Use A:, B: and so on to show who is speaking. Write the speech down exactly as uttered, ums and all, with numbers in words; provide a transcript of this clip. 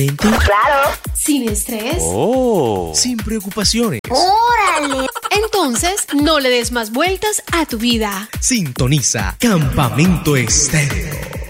A: Claro.
B: Sin estrés.
C: Oh.
D: Sin preocupaciones.
A: ¡Órale!
B: Entonces, no le des más vueltas a tu vida.
D: Sintoniza Campamento Estéreo.